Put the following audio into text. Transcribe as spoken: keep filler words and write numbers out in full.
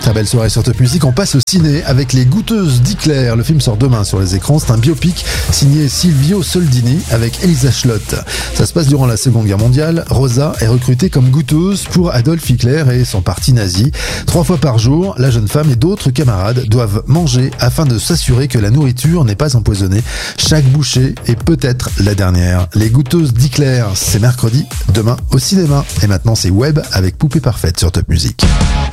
Très belle soirée sur Top Music. On passe au ciné avec Les Goûteuses d'Hitler. Le film sort demain sur les écrans. C'est un biopic signé Silvio Soldini avec Elisa Schlott. Ça se passe durant la Seconde Guerre mondiale. Rosa est recrutée comme goûteuse pour Adolf Hitler et son parti nazi. Trois fois par jour, la jeune femme et d'autres camarades doivent manger afin de s'assurer que la nourriture n'est pas empoisonnée. Chaque bouchée est peut-être la dernière. Les Goûteuses d'Hitler, c'est mercredi, demain au cinéma. Et maintenant c'est Web avec Poupée Parfaite sur Top Music.